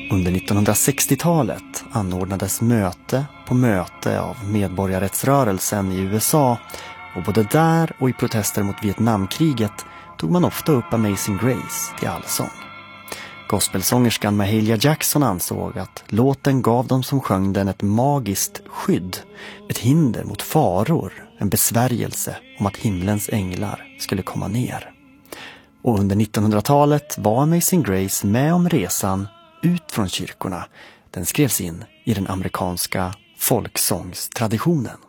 Under 1960-talet anordnades möte på möte av medborgarrättsrörelsen i USA, och både där och i protester mot Vietnamkriget tog man ofta upp Amazing Grace till allsång. Gospelsångerskan Mahalia Jackson ansåg att låten gav dem som sjöng den ett magiskt skydd, ett hinder mot faror, en besvärjelse om att himlens änglar skulle komma ner. Och under 1900-talet var Amazing Grace med om resan ut från kyrkorna. Den skrevs in i den amerikanska folksångstraditionen.